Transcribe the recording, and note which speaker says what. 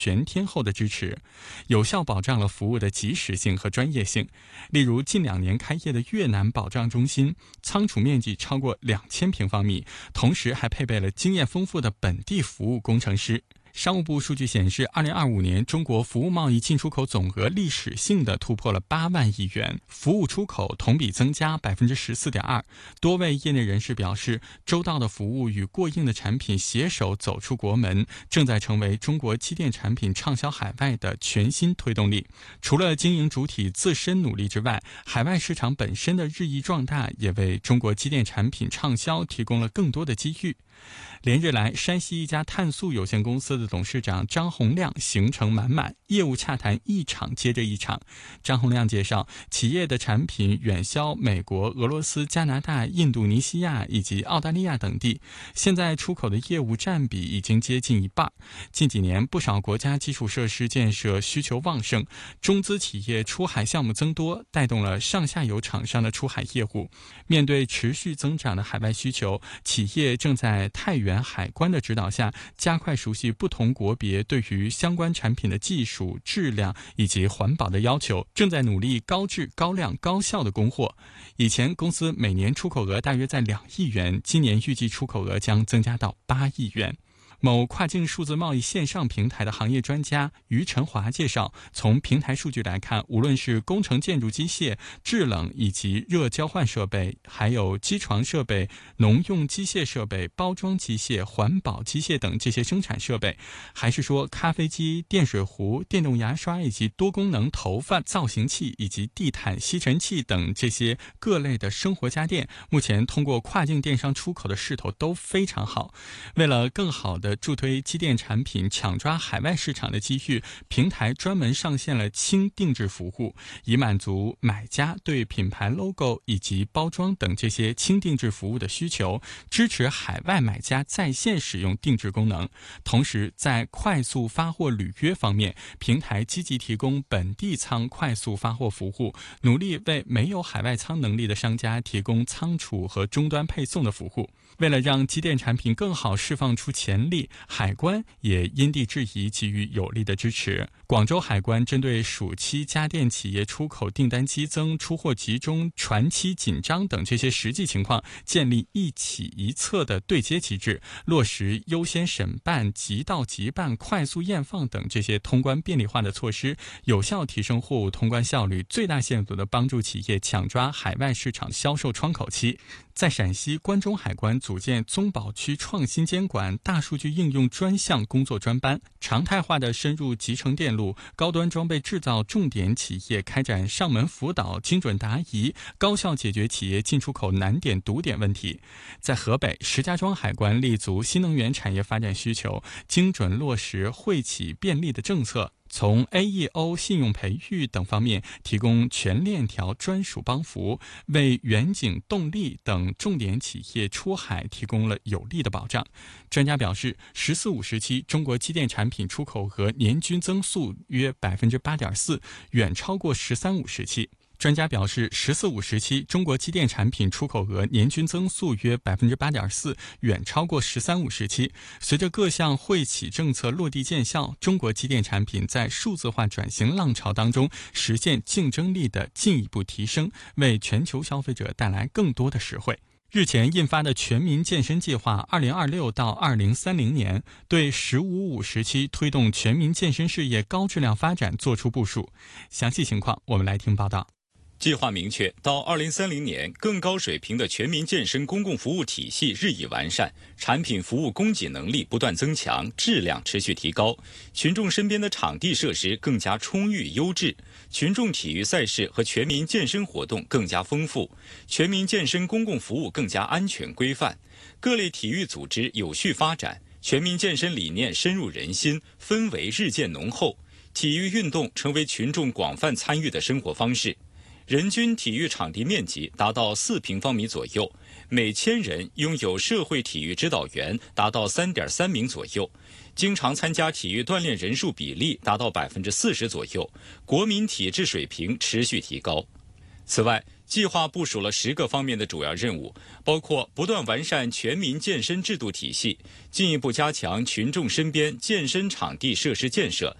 Speaker 1: 全天候的支持，有效保障了服务的及时性和专业性。例如，近2年开业的越南保障中心，仓储面积超过2000平方米，同时还配备了经验丰富的本地服务工程师。商务部数据显示，2025年中国服务贸易进出口总额历史性的突破了8万亿元，服务出口同比增加14.2%。多位业内人士表示，周到的服务与过硬的产品携手走出国门，正在成为中国机电产品畅销海外的全新推动力。除了经营主体自身努力之外，海外市场本身的日益壮大，也为中国机电产品畅销提供了更多的机遇。连日来，山西一家碳素有限公司的董事长张洪亮行程满满，业务洽谈一场接着一场。张洪亮介绍，企业的产品远销美国、俄罗斯、加拿大、印度尼西亚以及澳大利亚等地，现在出口的业务占比已经接近一半。近几年，不少国家基础设施建设需求旺盛，中资企业出海项目增多，带动了上下游厂商的出海业务。面对持续增长的海外需求，企业正在太原海关的指导下，加快熟悉不同国别对于相关产品的技术、质量以及环保的要求，正在努力高质、高量、高效的供货。以前公司每年出口额大约在2亿元，今年预计出口额将增加到8亿元。某跨境数字贸易线上平台的行业专家于晨华介绍，从平台数据来看，无论是工程建筑机械、制冷以及热交换设备，还有机床设备、农用机械设备、包装机械、环保机械等这些生产设备，还是说咖啡机、电水壶、电动牙刷以及多功能头发造型器以及地毯吸尘器等这些各类的生活家电，目前通过跨境电商出口的势头都非常好。为了更好的助推机电产品抢抓海外市场的机遇，平台专门上线了轻定制服务，以满足买家对品牌 logo 以及包装等这些轻定制服务的需求，支持海外买家在线使用定制功能。同时，在快速发货履约方面，平台积极提供本地仓快速发货服务，努力为没有海外仓能力的商家提供仓储和终端配送的服务。为了让机电产品更好释放出潜力，海关也因地制宜给予有力的支持。广州海关针对暑期家电企业出口订单激增、出货集中、船期紧张等这些实际情况，建立一起一策的对接机制，落实优先审办、即到即办、快速验放等这些通关便利化的措施，有效提升货物通关效率，最大限度地帮助企业抢抓海外市场销售窗口期。在陕西关中海关组建宗保区创新监管大数据应用专项工作专班，常态化的深入集成电路、高端装备制造重点企业开展上门辅导、精准答疑，高效解决企业进出口难点堵点问题。在河北，石家庄海关立足新能源产业发展需求，精准落实惠企便利的政策，从 AEO 信用培育等方面提供全链条专属帮扶，为远景动力等重点企业出海提供了有力的保障。专家表示，“14-5”时期中国机电产品出口额年均增速约 8.4%， 远超过“13-5”时期。专家表示，“14-5”时期中国机电产品出口额年均增速约 8.4%， 远超过“13-5”时期。随着各项惠企政策落地见效，中国机电产品在数字化转型浪潮当中实现竞争力的进一步提升，为全球消费者带来更多的实惠。日前印发的全民健身计划2026到2030年，对“15-5”时期推动全民健身事业高质量发展作出部署。详细情况，我们来听报道。
Speaker 2: 计划明确，到2030年，更高水平的全民健身公共服务体系日益完善，产品服务供给能力不断增强，质量持续提高，群众身边的场地设施更加充裕优质，群众体育赛事和全民健身活动更加丰富，全民健身公共服务更加安全规范，各类体育组织有序发展，全民健身理念深入人心，氛围日渐浓厚，体育运动成为群众广泛参与的生活方式。人均体育场地面积达到4平方米左右，每1000人拥有社会体育指导员达到3.3名左右，经常参加体育锻炼人数比例达到40%左右，国民体质水平持续提高。此外， 计划部署了10个方面的主要任务，包括不断完善全民健身制度体系，进一步加强群众身边健身场地设施建设，